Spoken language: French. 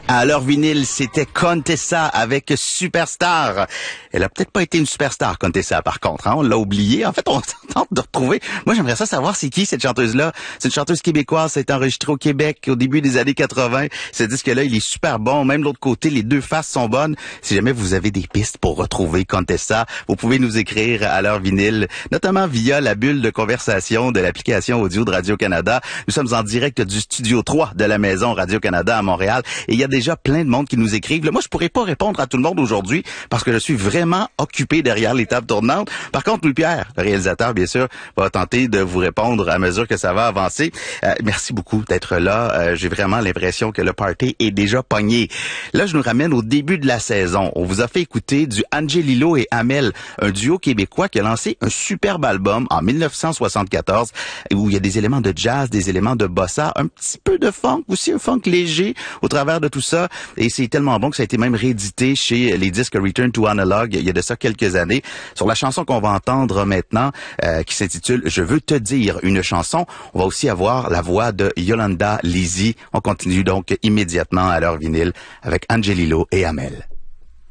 À leur vinyle, c'était Contessa avec Superstar. Elle a peut-être pas été une superstar, Contessa, par contre. Hein? On l'a oublié. En fait, on tente de retrouver. Moi, j'aimerais ça savoir c'est qui cette chanteuse-là. C'est une chanteuse québécoise. Ça a été enregistré au Québec au début des années 80. Ce disque-là, il est super bon. Même de l'autre côté, les deux faces sont bonnes. Si jamais vous avez des pistes pour retrouver Contessa, vous pouvez nous écrire à leur vinyle, notamment via la bulle de conversation de l'application audio de Radio-Canada. Nous sommes en direct du studio 3 de la maison Radio-Canada à Montréal. Et il y a déjà plein de monde qui nous écrivent. Là, moi, je pourrais pas répondre à tout le monde aujourd'hui parce que je suis vraiment occupé derrière les tables tournantes. Par contre, Louis-Pierre, le réalisateur, bien sûr, va tenter de vous répondre à mesure que ça va avancer. Merci beaucoup d'être là. J'ai vraiment l'impression que le party est déjà pogné. Là, je nous ramène au début de la saison. On vous a fait écouter du Angelillo et Amel, un duo québécois qui a lancé un superbe album en 1974 où il y a des éléments de jazz, des éléments de bossa, un petit peu de funk, aussi un funk léger au travers de tout ça. Et c'est tellement bon que ça a été même réédité chez les disques Return to Analog il y a de ça quelques années. Sur la chanson qu'on va entendre maintenant, qui s'intitule « Je veux te dire », une chanson, on va aussi avoir la voix de Yolanda Lizzie. On continue donc immédiatement à leur vinyle avec Angelillo et Amel.